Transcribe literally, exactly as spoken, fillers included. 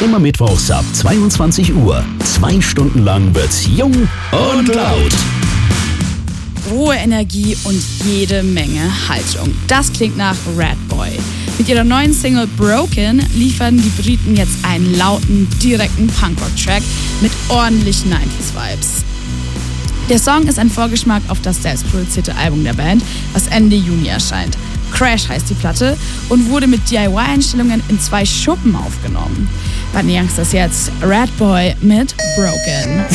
Immer mittwochs ab zweiundzwanzig Uhr. Zwei Stunden lang wird's jung und laut. Rohe Energie und jede Menge Haltung. Das klingt nach Ratboy. Mit ihrer neuen Single Broken liefern die Briten jetzt einen lauten, direkten Punkrock-Track mit ordentlichen neunziger-Vibes. Der Song ist ein Vorgeschmack auf das selbstproduzierte Album der Band, was Ende Juni erscheint. Crash heißt die Platte und wurde mit D I Y-Einstellungen in zwei Schuppen aufgenommen. Bei den Youngsters jetzt Ratboy mit Broken.